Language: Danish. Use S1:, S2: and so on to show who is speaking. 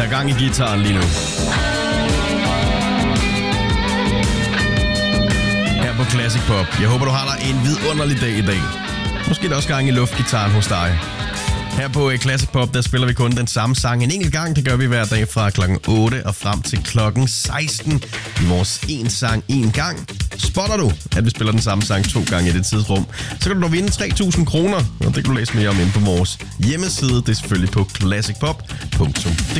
S1: Der er gang i guitaren lige nu. Her på Classic Pop. Jeg håber, du har dig en vidunderlig dag i dag. Måske er der også gang i luftgitaren hos dig. Her på Classic Pop, der spiller vi kun den samme sang en enkelt gang. Det gør vi hver dag fra klokken 8 og frem til klokken 16 i vores en sang en gang. Spotter du, at vi spiller den samme sang 2 gange i det tidsrum, så kan du dog vinde 3.000 kroner, og det kan du læse mere om inde på vores hjemmeside. Det er selvfølgelig på classicpop.dk.